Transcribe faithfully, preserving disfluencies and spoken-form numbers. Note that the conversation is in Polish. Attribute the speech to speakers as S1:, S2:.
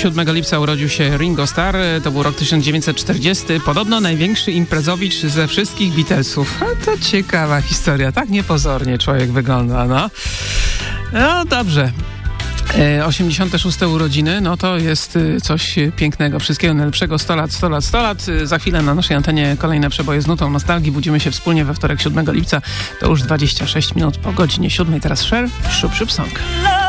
S1: siódmego lipca urodził się Ringo Starr. To był rok tysiąc dziewięćset czterdziesty. Podobno największy imprezowicz ze wszystkich Beatlesów. A to ciekawa historia. Tak niepozornie człowiek wygląda, no. No dobrze. osiemdziesiąte szóste urodziny, no to jest coś pięknego. Wszystkiego najlepszego. sto lat, sto lat, sto lat. Za chwilę na naszej antenie kolejne przeboje z nutą nostalgii. Budzimy się wspólnie we wtorek siódmego lipca. To już dwadzieścia sześć minut po godzinie siódmej. Teraz Cher, Shup Shup Song.